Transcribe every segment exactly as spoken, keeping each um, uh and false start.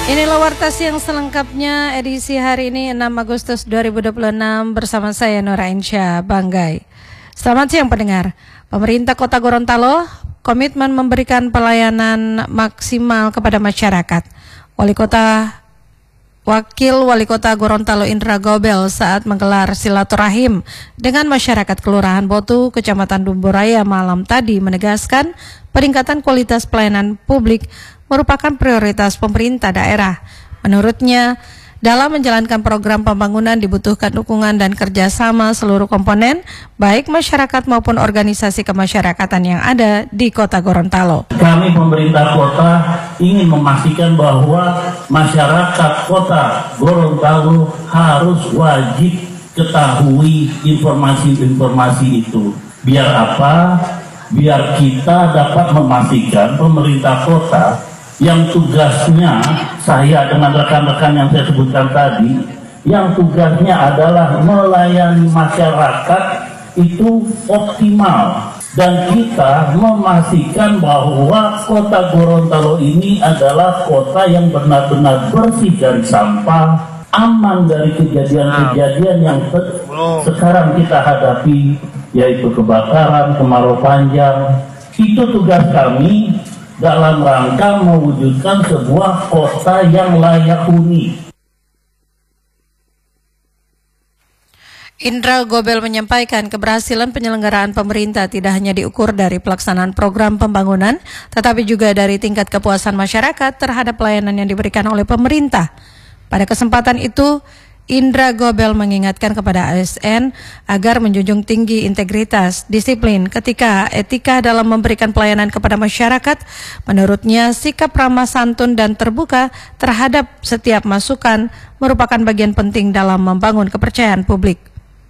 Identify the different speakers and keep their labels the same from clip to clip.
Speaker 1: Inilah Warta Siang selengkapnya edisi hari ini enam Agustus dua ribu dua puluh enam bersama saya Nora Insya Banggai. Selamat siang pendengar. Pemerintah Kota Gorontalo komitmen memberikan pelayanan maksimal kepada masyarakat. Wali Kota Wakil Wali Kota Gorontalo Indra Gobel saat menggelar silaturahim dengan masyarakat Kelurahan Botu, Kecamatan Dumburaya malam tadi menegaskan peningkatan kualitas pelayanan publik merupakan prioritas pemerintah daerah. Menurutnya, dalam menjalankan program pembangunan dibutuhkan dukungan dan kerjasama seluruh komponen, baik masyarakat maupun organisasi kemasyarakatan yang ada di Kota Gorontalo.
Speaker 2: Kami pemerintah kota ingin memastikan bahwa masyarakat Kota Gorontalo harus wajib ketahui informasi-informasi itu. Biar apa? Biar kita dapat memastikan pemerintah kota yang tugasnya saya dengan rekan-rekan yang saya sebutkan tadi, yang tugasnya adalah melayani masyarakat itu optimal, dan kita memastikan bahwa Kota Gorontalo ini adalah kota yang benar-benar bersih dari sampah, aman dari kejadian-kejadian yang sekarang kita hadapi, yaitu kebakaran, kemarau panjang. Itu tugas kami dalam rangka mewujudkan sebuah kota yang layak huni.
Speaker 1: Indra Gobel menyampaikan keberhasilan penyelenggaraan pemerintah tidak hanya diukur dari pelaksanaan program pembangunan, tetapi juga dari tingkat kepuasan masyarakat terhadap pelayanan yang diberikan oleh pemerintah. Pada kesempatan itu, Indra Gobel mengingatkan kepada A S N agar menjunjung tinggi integritas, disiplin, ketika etika dalam memberikan pelayanan kepada masyarakat. Menurutnya, sikap ramah santun dan terbuka terhadap setiap masukan merupakan bagian penting dalam membangun kepercayaan publik.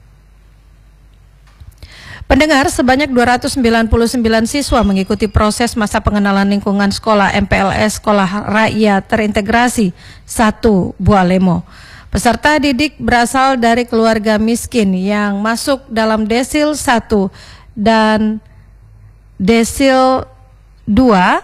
Speaker 1: Pendengar, sebanyak dua ratus sembilan puluh sembilan siswa mengikuti proses masa pengenalan lingkungan sekolah M P L S Sekolah Rakyat Terintegrasi satu Bualemo. Peserta didik berasal dari keluarga miskin yang masuk dalam desil satu dan desil dua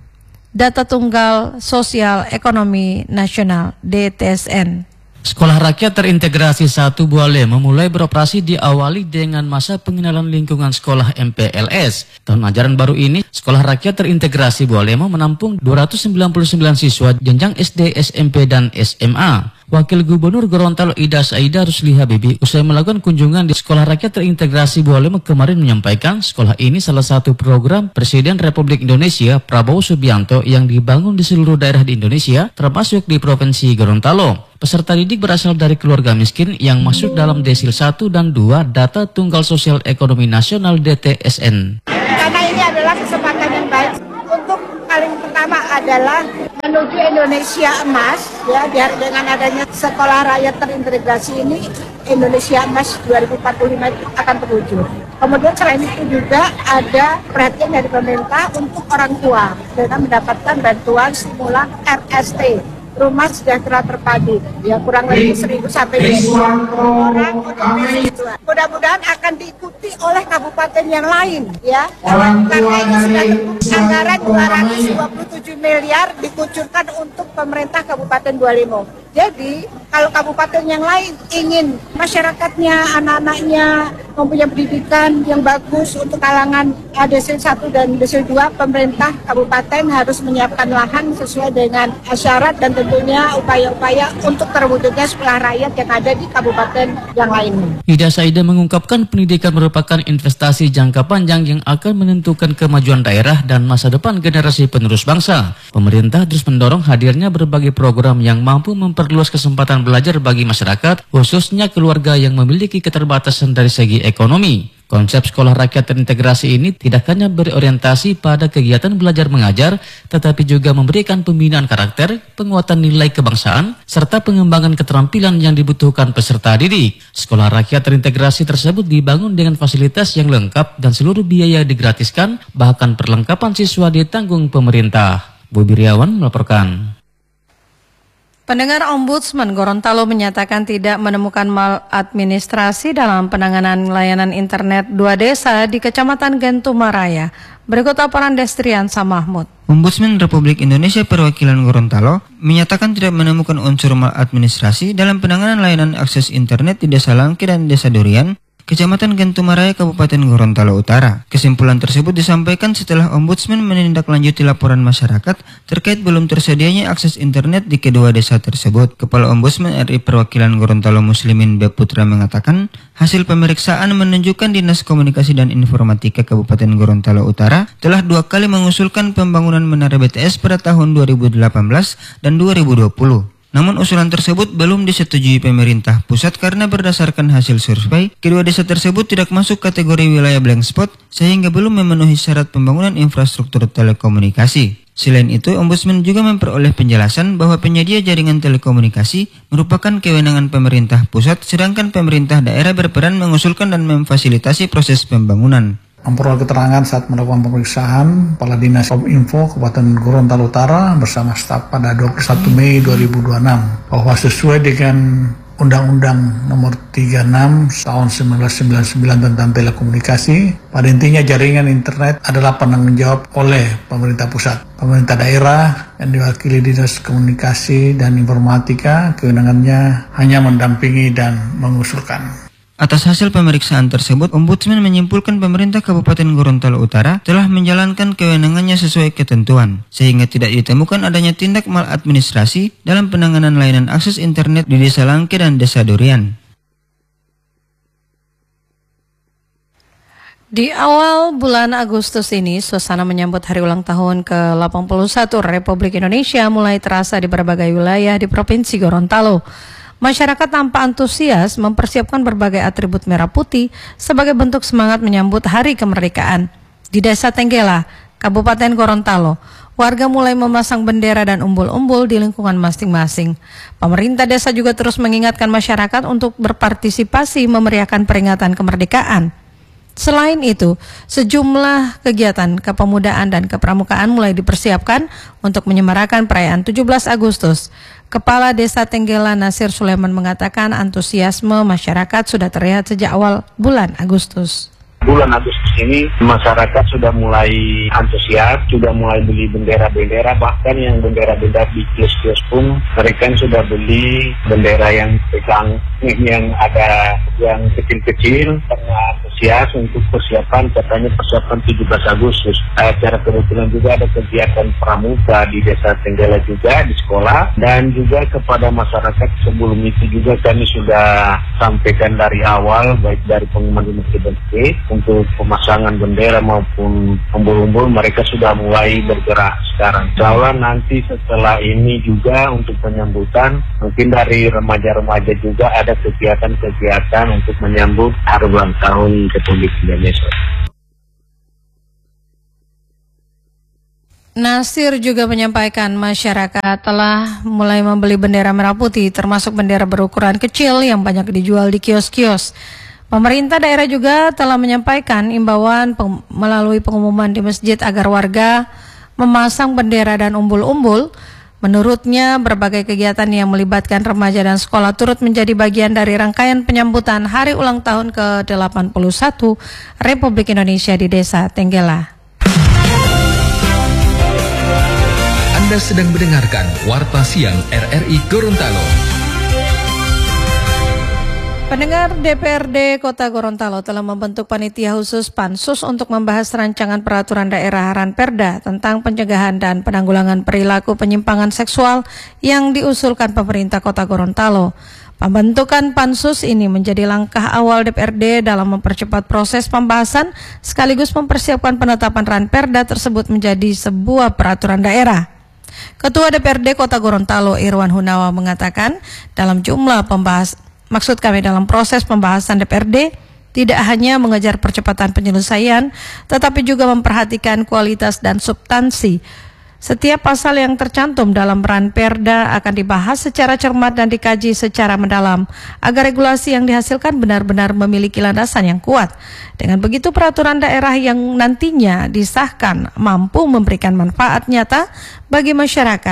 Speaker 1: Data Tunggal Sosial Ekonomi Nasional D T S N.
Speaker 3: Sekolah Rakyat Terintegrasi satu Bualemo memulai beroperasi diawali dengan masa pengenalan lingkungan sekolah M P L S. Tahun ajaran baru ini, Sekolah Rakyat Terintegrasi Bualemo menampung dua ratus sembilan puluh sembilan siswa jenjang S D, S M P, dan S M A. Wakil Gubernur Gorontalo Ida Saida Rusli Habibi usai melakukan kunjungan di Sekolah Rakyat Terintegrasi Bualemo kemarin menyampaikan sekolah ini salah satu program Presiden Republik Indonesia Prabowo Subianto yang dibangun di seluruh daerah di Indonesia termasuk di Provinsi Gorontalo. Peserta didik berasal dari keluarga miskin yang masuk dalam desil satu dan dua Data Tunggal Sosial Ekonomi Nasional D T S N.
Speaker 4: Karena ini adalah kesempatan yang baik untuk paling pertama adalah menuju Indonesia emas, ya, dengan adanya Sekolah Rakyat Terintegrasi ini Indonesia emas dua ribu empat puluh lima itu akan terwujud. Kemudian selain itu juga ada perhatian dari pemerintah untuk orang tua dengan mendapatkan bantuan stimulan R S T, Rumah Sejahtera Terpadu, ya, kurang lebih seribu sampai dua ribu orang. Mudah-mudahan akan diikuti oleh kabupaten yang lain, ya. Karena ini sudah terbukti anggaran dua ratus dua puluh tujuh miliar dikucurkan untuk pemerintah Kabupaten Bualemo. Jadi kalau kabupaten yang lain ingin masyarakatnya, anak-anaknya mempunyai pendidikan yang bagus untuk kalangan desil satu dan desil dua, pemerintah kabupaten harus menyiapkan lahan sesuai dengan syarat dan tentunya upaya-upaya untuk terwujudnya sekolah rakyat yang ada di kabupaten yang lainnya.
Speaker 3: Ida Saida mengungkapkan pendidikan merupakan investasi jangka panjang yang akan menentukan kemajuan daerah dan masa depan generasi penerus bangsa. Pemerintah terus mendorong hadirnya berbagai program yang mampu memperluas kesempatan belajar bagi masyarakat, khususnya keluarga yang memiliki keterbatasan dari segi ekonomi. Konsep Sekolah Rakyat Terintegrasi ini tidak hanya berorientasi pada kegiatan belajar mengajar, tetapi juga memberikan pembinaan karakter, penguatan nilai kebangsaan, serta pengembangan keterampilan yang dibutuhkan peserta didik. Sekolah Rakyat Terintegrasi tersebut dibangun dengan fasilitas yang lengkap dan seluruh biaya digratiskan, bahkan perlengkapan siswa ditanggung pemerintah. Bobi Riawan melaporkan.
Speaker 1: Pendengar, Ombudsman Gorontalo menyatakan tidak menemukan maladministrasi dalam penanganan layanan internet dua desa di Kecamatan Gentumaraya. Berikut laporan Destrian Samahmud.
Speaker 5: Ombudsman Republik Indonesia Perwakilan Gorontalo menyatakan tidak menemukan unsur maladministrasi dalam penanganan layanan akses internet di Desa Langke dan Desa Durian, Kecamatan Gentumaraya, Kabupaten Gorontalo Utara. Kesimpulan tersebut disampaikan setelah Ombudsman menindaklanjuti laporan masyarakat terkait belum tersedianya akses internet di kedua desa tersebut. Kepala Ombudsman R I Perwakilan Gorontalo Muslimin B. Putra mengatakan, hasil pemeriksaan menunjukkan Dinas Komunikasi dan Informatika Kabupaten Gorontalo Utara telah dua kali mengusulkan pembangunan menara B T S pada tahun dua ribu delapan belas dan dua ribu dua puluh. Namun usulan tersebut belum disetujui pemerintah pusat karena berdasarkan hasil survei, kedua desa tersebut tidak masuk kategori wilayah blank spot sehingga belum memenuhi syarat pembangunan infrastruktur telekomunikasi. Selain itu, Ombudsman juga memperoleh penjelasan bahwa penyedia jaringan telekomunikasi merupakan kewenangan pemerintah pusat, sedangkan pemerintah daerah berperan mengusulkan dan memfasilitasi proses pembangunan.
Speaker 6: Memperoleh keterangan saat melakukan pemeriksaan Kepala Dinas Kominfo Kabupaten Gorontalo Utara bersama staf pada dua puluh satu Mei dua ribu dua puluh enam bahwa sesuai dengan Undang-Undang Nomor tiga puluh enam Tahun seribu sembilan ratus sembilan puluh sembilan tentang telekomunikasi, pada intinya jaringan internet adalah penanggung jawab oleh pemerintah pusat. Pemerintah daerah yang diwakili Dinas Komunikasi dan Informatika kewenangannya hanya mendampingi dan mengusulkan.
Speaker 5: Atas hasil pemeriksaan tersebut, Ombudsman menyimpulkan pemerintah Kabupaten Gorontalo Utara telah menjalankan kewenangannya sesuai ketentuan, sehingga tidak ditemukan adanya tindak maladministrasi dalam penanganan layanan akses internet di Desa Langke dan Desa Durian.
Speaker 1: Di awal bulan Agustus ini, suasana menyambut hari ulang tahun ke delapan puluh satu Republik Indonesia mulai terasa di berbagai wilayah di Provinsi Gorontalo. Masyarakat tampak antusias mempersiapkan berbagai atribut merah putih sebagai bentuk semangat menyambut hari kemerdekaan. Di Desa Tenggela, Kabupaten Gorontalo, warga mulai memasang bendera dan umbul-umbul di lingkungan masing-masing. Pemerintah desa juga terus mengingatkan masyarakat untuk berpartisipasi memeriahkan peringatan kemerdekaan. Selain itu, sejumlah kegiatan kepemudaan dan kepramukaan mulai dipersiapkan untuk menyemarakan perayaan tujuh belas Agustus. Kepala Desa Tenggela Nasir Sulaiman mengatakan antusiasme masyarakat sudah terlihat sejak awal bulan Agustus.
Speaker 7: Bulan Agustus ini masyarakat sudah mulai antusias, sudah mulai beli bendera-bendera, bahkan yang bendera-bendera di kios-kios pun mereka sudah beli bendera yang pegang, yang ada yang kecil-kecil karena antusias untuk persiapan, katanya persiapan tujuh belas Agustus. Acara kebetulan juga ada kegiatan pramuka di Desa Tenggela juga di sekolah, dan juga kepada masyarakat sebelum itu juga kami sudah sampaikan dari awal, baik dari pengumuman di Masjid untuk pemasangan bendera maupun umbul-umbul, mereka sudah mulai bergerak sekarang. Insya Allah nanti setelah ini juga untuk penyambutan, mungkin dari remaja-remaja juga ada kegiatan-kegiatan untuk menyambut hari ulang tahun Republik Indonesia.
Speaker 1: Nasir juga menyampaikan masyarakat telah mulai membeli bendera merah putih, termasuk bendera berukuran kecil yang banyak dijual di kios-kios. Pemerintah daerah juga telah menyampaikan imbauan peng- melalui pengumuman di masjid agar warga memasang bendera dan umbul-umbul. Menurutnya, berbagai kegiatan yang melibatkan remaja dan sekolah turut menjadi bagian dari rangkaian penyambutan hari ulang tahun ke delapan puluh satu Republik Indonesia di Desa Tenggela.
Speaker 8: Anda sedang mendengarkan Warta Siang R R I Gorontalo.
Speaker 1: Pendengar, D P R D Kota Gorontalo telah membentuk panitia khusus Pansus untuk membahas rancangan peraturan daerah Ranperda tentang pencegahan dan penanggulangan perilaku penyimpangan seksual yang diusulkan pemerintah Kota Gorontalo. Pembentukan Pansus ini menjadi langkah awal D P R D dalam mempercepat proses pembahasan sekaligus mempersiapkan penetapan Ranperda tersebut menjadi sebuah peraturan daerah. Ketua D P R D Kota Gorontalo Irwan Hunawa mengatakan dalam jumlah pembahas Maksud kami dalam proses pembahasan D P R D tidak hanya mengejar percepatan penyelesaian, tetapi juga memperhatikan kualitas dan substansi. Setiap pasal yang tercantum dalam Ranperda akan dibahas secara cermat dan dikaji secara mendalam, agar regulasi yang dihasilkan benar-benar memiliki landasan yang kuat. Dengan begitu peraturan daerah yang nantinya disahkan mampu memberikan manfaat nyata bagi masyarakat,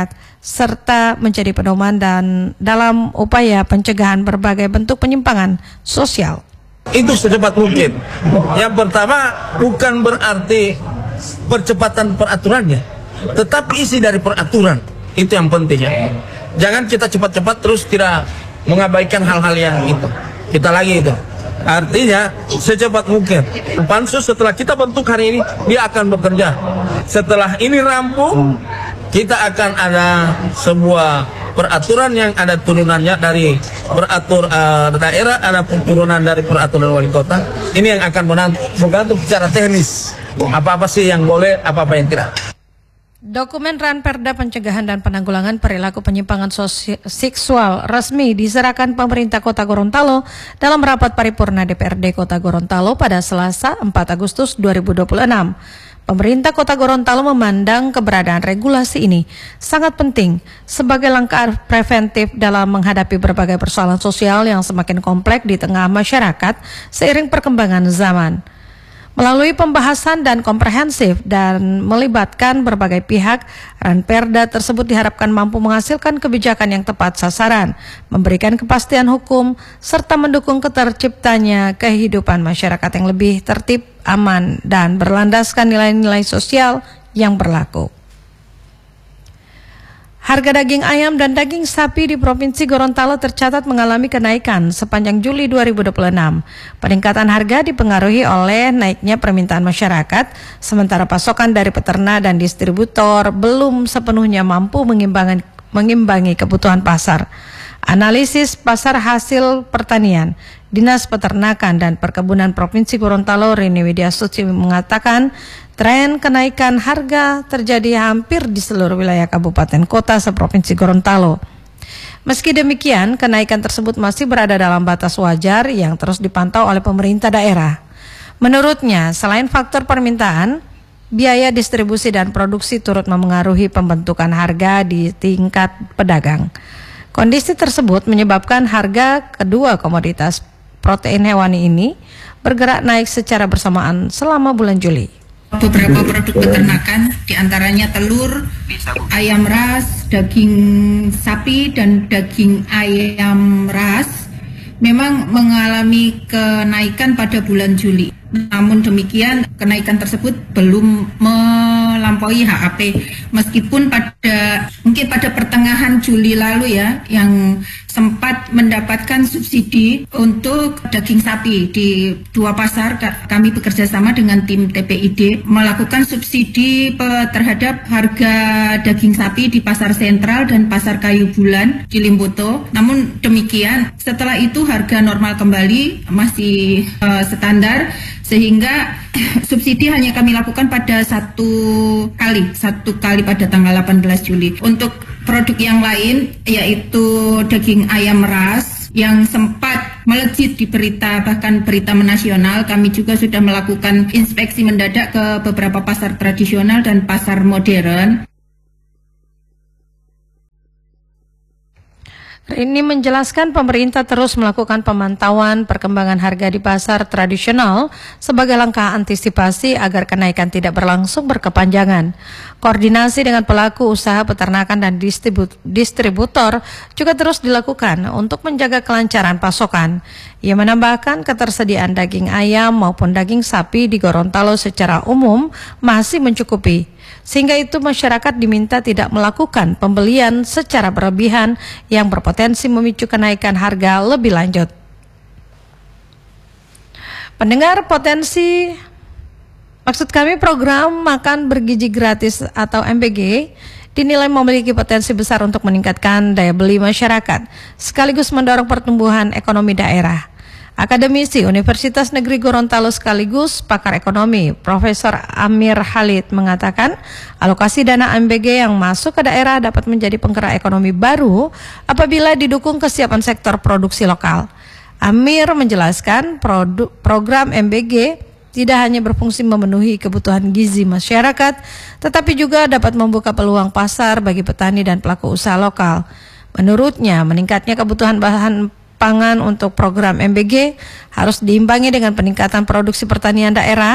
Speaker 1: serta menjadi pedoman dan dalam upaya pencegahan berbagai bentuk penyimpangan sosial.
Speaker 9: Itu secepat mungkin. Yang pertama, bukan berarti percepatan peraturannya, tetapi isi dari peraturan itu yang penting ya. Jangan kita cepat-cepat terus tidak mengabaikan hal-hal yang itu. Kita lagi itu. Artinya secepat mungkin. Pansus setelah kita bentuk hari ini, dia akan bekerja. Setelah ini rampung, kita akan ada sebuah peraturan yang ada turunannya dari peratur uh, daerah, ada turunan dari peraturan wali kota. Ini yang akan mengantuk secara teknis. Apa-apa sih yang boleh, apa-apa yang tidak.
Speaker 1: Dokumen Ranperda Pencegahan dan Penanggulangan Perilaku Penyimpangan Seksual resmi diserahkan pemerintah Kota Gorontalo dalam rapat paripurna D P R D Kota Gorontalo pada Selasa empat Agustus dua ribu dua puluh enam. Pemerintah Kota Gorontalo memandang keberadaan regulasi ini sangat penting sebagai langkah preventif dalam menghadapi berbagai persoalan sosial yang semakin kompleks di tengah masyarakat seiring perkembangan zaman. Melalui pembahasan dan komprehensif dan melibatkan berbagai pihak, Ranperda tersebut diharapkan mampu menghasilkan kebijakan yang tepat sasaran, memberikan kepastian hukum, serta mendukung keterciptanya kehidupan masyarakat yang lebih tertib, aman, dan berlandaskan nilai-nilai sosial yang berlaku. Harga daging ayam dan daging sapi di Provinsi Gorontalo tercatat mengalami kenaikan sepanjang Juli dua ribu dua puluh enam. Peningkatan harga dipengaruhi oleh naiknya permintaan masyarakat, sementara pasokan dari peternak dan distributor belum sepenuhnya mampu mengimbangi, mengimbangi kebutuhan pasar. Analisis pasar hasil pertanian, Dinas Peternakan dan Perkebunan Provinsi Gorontalo Rini Widiasuci mengatakan tren kenaikan harga terjadi hampir di seluruh wilayah kabupaten kota seprovinsi Gorontalo. Meski demikian, kenaikan tersebut masih berada dalam batas wajar yang terus dipantau oleh pemerintah daerah. Menurutnya, selain faktor permintaan, biaya distribusi dan produksi turut memengaruhi pembentukan harga di tingkat pedagang. Kondisi tersebut menyebabkan harga kedua komoditas protein hewani ini bergerak naik secara bersamaan selama bulan Juli.
Speaker 10: Beberapa produk peternakan, diantaranya telur, ayam ras, daging sapi, dan daging ayam ras, memang mengalami kenaikan pada bulan Juli. Namun demikian, kenaikan tersebut belum melampaui H A P, meskipun pada mungkin pada pertengahan Juli lalu ya, yang sempat mendapatkan subsidi untuk daging sapi di dua pasar. Kami bekerja sama dengan tim T P I D melakukan subsidi terhadap harga daging sapi di pasar sentral dan pasar Kayu Bulan di Limboto. Namun demikian, setelah itu harga normal kembali, masih uh, standar, sehingga subsidi hanya kami lakukan pada satu kali, satu kali pada tanggal delapan belas Juli. Untuk produk yang lain, yaitu daging ayam ras yang sempat melejit di berita, bahkan berita menasional, kami juga sudah melakukan inspeksi mendadak ke beberapa pasar tradisional dan pasar modern.
Speaker 1: Rini menjelaskan pemerintah terus melakukan pemantauan perkembangan harga di pasar tradisional sebagai langkah antisipasi agar kenaikan tidak berlangsung berkepanjangan. Koordinasi dengan pelaku usaha peternakan dan distributor juga terus dilakukan untuk menjaga kelancaran pasokan. Ia menambahkan ketersediaan daging ayam maupun daging sapi di Gorontalo secara umum masih mencukupi. Sehingga itu masyarakat diminta tidak melakukan pembelian secara berlebihan yang berpotensi memicu kenaikan harga lebih lanjut. Pendengar, potensi, maksud kami program makan bergizi gratis atau M B G dinilai memiliki potensi besar untuk meningkatkan daya beli masyarakat, sekaligus mendorong pertumbuhan ekonomi daerah. Akademisi Universitas Negeri Gorontalo sekaligus pakar ekonomi Profesor Amir Khalid mengatakan alokasi dana M B G yang masuk ke daerah dapat menjadi penggerak ekonomi baru apabila didukung kesiapan sektor produksi lokal. Amir menjelaskan produk, program M B G tidak hanya berfungsi memenuhi kebutuhan gizi masyarakat, tetapi juga dapat membuka peluang pasar bagi petani dan pelaku usaha lokal. Menurutnya, meningkatnya kebutuhan bahan pangan untuk program M B G harus diimbangi dengan peningkatan produksi pertanian daerah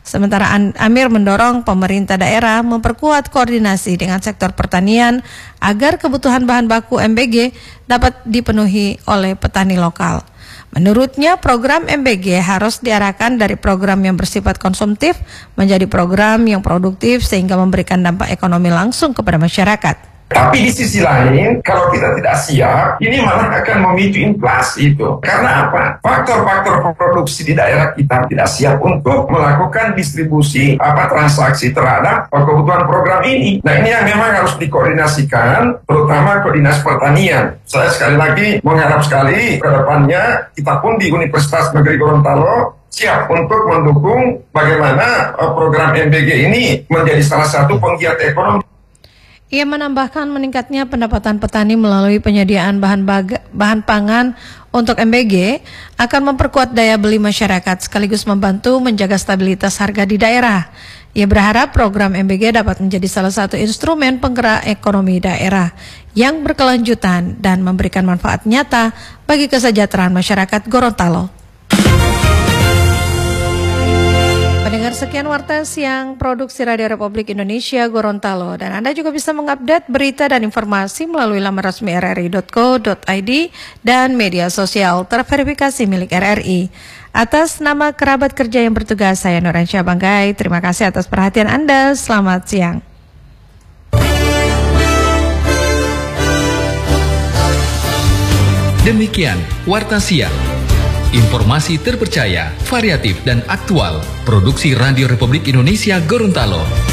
Speaker 1: Sementara Amir mendorong pemerintah daerah memperkuat koordinasi dengan sektor pertanian agar kebutuhan bahan baku M B G dapat dipenuhi oleh petani lokal. Menurutnya, program M B G harus diarahkan dari program yang bersifat konsumtif menjadi program yang produktif sehingga memberikan dampak ekonomi langsung kepada masyarakat.
Speaker 11: Tapi di sisi lain, kalau kita tidak siap, ini malah akan memicu inflasi itu. Karena apa? Faktor-faktor produksi di daerah kita tidak siap untuk melakukan distribusi apa transaksi terhadap kebutuhan program ini. Nah, ini yang memang harus dikoordinasikan, terutama koordinasi pertanian. Saya sekali lagi mengharap sekali ke depannya kita pun di Universitas Negeri Gorontalo siap untuk mendukung bagaimana program M B G ini menjadi salah satu penggiat ekonomi.
Speaker 1: Ia menambahkan meningkatnya pendapatan petani melalui penyediaan bahan baga, bahan pangan untuk M B G akan memperkuat daya beli masyarakat sekaligus membantu menjaga stabilitas harga di daerah. Ia berharap program M B G dapat menjadi salah satu instrumen penggerak ekonomi daerah yang berkelanjutan dan memberikan manfaat nyata bagi kesejahteraan masyarakat Gorontalo. Pendengar, sekian Warta Siang Produksi Radio Republik Indonesia Gorontalo, dan Anda juga bisa mengupdate berita dan informasi melalui laman resmi r r i dot co dot i d dan media sosial terverifikasi milik R R I. Atas nama kerabat kerja yang bertugas, saya Nurainsyah Banggai. Terima kasih atas perhatian Anda. Selamat siang.
Speaker 8: Demikian Warta Siang. Informasi terpercaya, variatif, dan aktual. Produksi Radio Republik Indonesia Gorontalo.